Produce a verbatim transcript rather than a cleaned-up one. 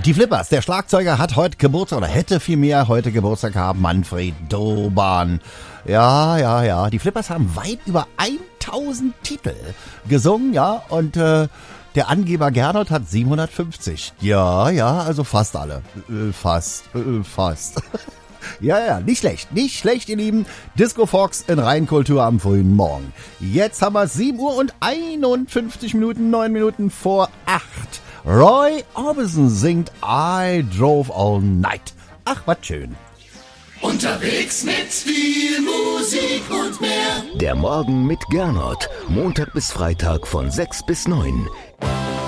Die Flippers, der Schlagzeuger hat heute Geburtstag oder hätte vielmehr heute Geburtstag gehabt, Manfred Doban. Ja, ja, ja, die Flippers haben weit über tausend Titel gesungen, ja, und äh, der Angeber Gernot hat siebenhundertfünfzig. Ja, ja, also fast alle. Äh, fast, äh, fast. Ja, ja, nicht schlecht, nicht schlecht, ihr Lieben. Disco Fox in Rheinkultur am frühen Morgen. Jetzt haben wir sieben Uhr und einundfünfzig Minuten, neun Minuten vor acht. Roy Orbison singt I Drove All Night. Ach, was schön. Unterwegs mit viel Musik und mehr. Der Morgen mit Gernot. Montag bis Freitag von sechs bis neun.